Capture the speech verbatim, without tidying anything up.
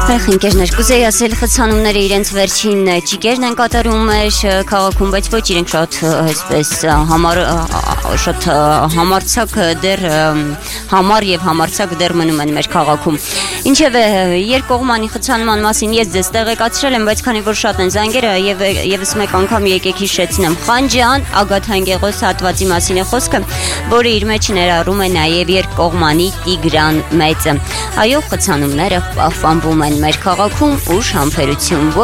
Ընկերներ, կուզեի ասել խցանումները իրենց վերջին ճիգերն են կատարում մեր քաղաքում, բայց ոչ իրենք շատ այսպես համար շատ համարցակ դեռ համար եւ համարցակ դեռ մնում են մեր քաղաքում։ Ինչևէ, երկկողմանի խցանման մասին ես ձեզ տեղեկացրել եմ, բայց քանի որ շատ են զանգերը եւ եւս մեկ անգամ եկեք հիշեցնեմ, Խանջյան Ագաթանգեղոս հատվածի մասին է խոսքը, որը իր մեջ ներառում է նաեւ երկկողմանի Տիգրան մեծը։ Այո, խցանումները պահպանվում են մեր քաղաքում ուշ համբերություն